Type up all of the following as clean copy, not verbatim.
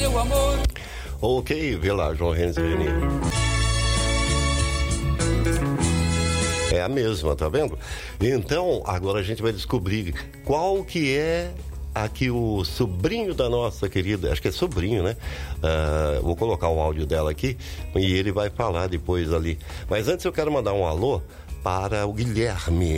seu amor. Ok, vê lá, João Renzi Reni. É a mesma, tá vendo? Então, agora a gente vai descobrir qual que é aqui o sobrinho da nossa querida, acho que é sobrinho, né? Vou colocar o áudio dela aqui e ele vai falar depois ali. Mas antes eu quero mandar um alô para o Guilherme.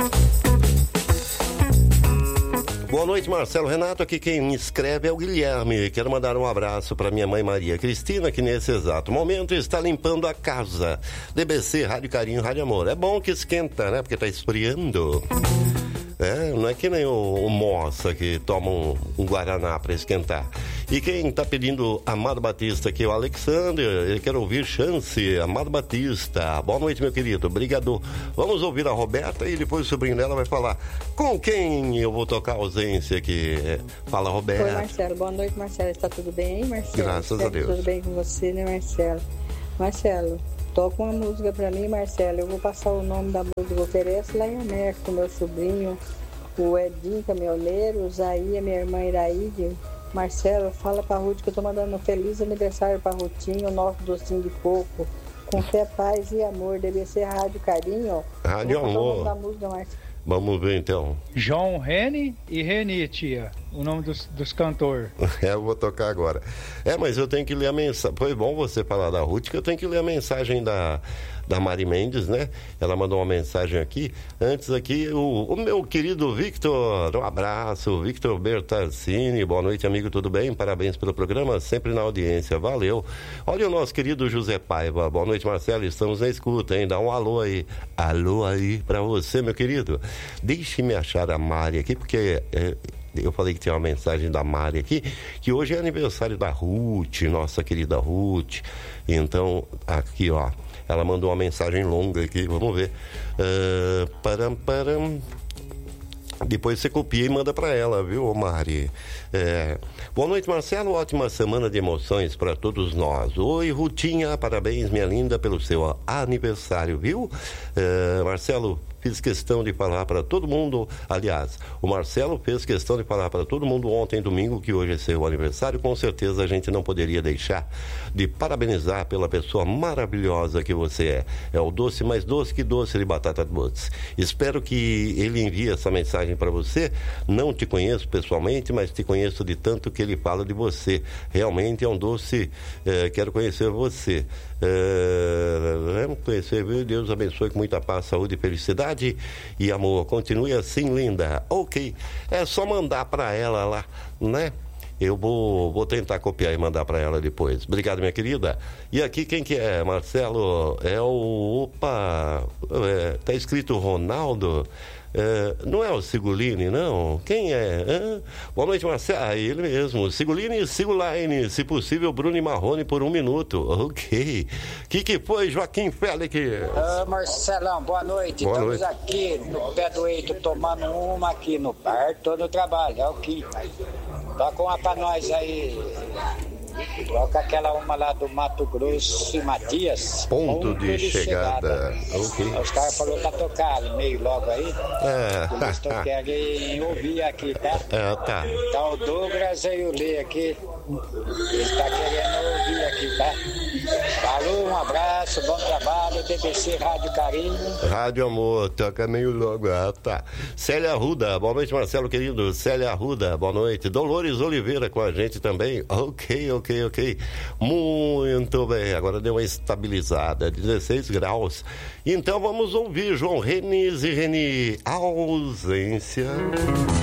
Boa noite, Marcelo Renato. Aqui quem me escreve é o Guilherme. Quero mandar um abraço para minha mãe Maria Cristina, que nesse exato momento está limpando a casa. DBC, Rádio Carinho, Rádio Amor. É bom que esquenta, né? Porque tá esfriando. Não é que nem o moça que toma um guaraná para esquentar. E quem está pedindo Amado Batista aqui é o Alexander. Ele quer ouvir Chance, Amado Batista. Boa noite, meu querido. Obrigado. Vamos ouvir a Roberta e depois o sobrinho dela vai falar com quem eu vou tocar a ausência aqui. Fala, Roberta. Oi, Marcelo. Boa noite, Marcelo. Está tudo bem aí, Marcelo? Graças a Deus. Tudo bem com você, né, Marcelo? Marcelo, toca uma música para mim, Marcelo. Eu vou passar o nome da música. Oferece lá em América, meu sobrinho, o Edinho, caminhoneiro, o Zaia, minha irmã Iraíde. Marcelo, fala pra Ruth que eu tô mandando um feliz aniversário pra Rutinho, o nosso docinho de coco, com fé, paz e amor. DBC Rádio Carinho. Rádio Amor. Da música, Marcelo. Vamos ver então. João Reni e Reni, tia. O nome dos cantores. Eu vou tocar agora. Mas eu tenho que ler a mensagem. Foi bom você falar da Ruth, que eu tenho que ler a mensagem da Mari Mendes, né? Ela mandou uma mensagem aqui. Antes aqui, o meu querido Victor. Um abraço, Victor Bertassini. Boa noite, amigo, tudo bem? Parabéns pelo programa, sempre na audiência. Valeu. Olha o nosso querido José Paiva. Boa noite, Marcelo. Estamos na escuta, hein? Dá um alô aí. Alô aí pra você, meu querido. Deixe-me achar a Mari aqui, porque... eu falei que tinha uma mensagem da Mari aqui, que hoje é aniversário da Ruth, nossa querida Ruth. Então, aqui, ó, ela mandou uma mensagem longa aqui, vamos ver. Depois você copia e manda para ela, viu, Mari? Boa noite, Marcelo. Ótima semana de emoções para todos nós. Oi, Rutinha, parabéns, minha linda, pelo seu aniversário, viu? Marcelo, fiz questão de falar para todo mundo, aliás, o Marcelo fez questão de falar para todo mundo ontem, domingo, que hoje é seu aniversário. Com certeza a gente não poderia deixar de parabenizar pela pessoa maravilhosa que você é. É o doce mais doce que doce de batata doce. Espero que ele envie essa mensagem para você. Não te conheço pessoalmente, mas te conheço de tanto que ele fala de você. Realmente é um doce, quero conhecer você. Vamos conhecer, viu? Deus abençoe com muita paz, saúde e felicidade e amor. Continue assim, linda. Ok, é só mandar para ela lá, né? Eu vou tentar copiar e mandar para ela depois. Obrigado, minha querida. E aqui quem que é, Marcelo? É o... Opa! Tá escrito Ronaldo. Não é o Sigolini, não? Quem é? Boa noite, Marcelo. Ele mesmo. Sigolini e Sigolaine. Se possível, Bruno e Marrone por 1 minuto. Ok. Que foi, Joaquim Félix? Marcelão, boa noite. Boa Estamos noite. aqui no pé do Eito, tomando uma aqui no bar. Tô no trabalho, é o que. Toca uma pra nós aí. Toca aquela uma lá do Mato Grosso e Matias. Ponto de chegada. Ok. Os caras falaram pra tocar meio logo aí. Eles querem ouvir aqui, tá? Tá. Tá o Douglas e o Lê aqui. Ele tá querendo ouvir aqui, tá? Falou, um abraço, bom trabalho, DBC Rádio Carinho. Rádio Amor, toca meio logo. Tá. Célia Arruda, boa noite, Marcelo, querido. Célia Arruda, boa noite. Dolores Oliveira com a gente também. Ok. Muito bem, agora deu uma estabilizada, 16 graus. Então vamos ouvir João Renis e Reni, ausência.